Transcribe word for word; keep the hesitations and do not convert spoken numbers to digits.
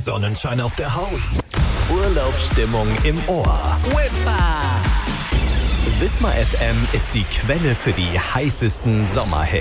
Sonnenschein auf der Haut, Urlaubsstimmung im Ohr. Whippa! Wismar F M ist die Quelle für die heißesten Sommerhits.